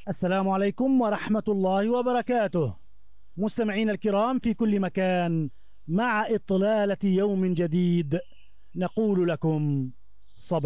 السلام عليكم ورحمة الله وبركاته. مستمعينا الكرام في كل مكان، مع إطلالة يوم جديد نقول لكم صباح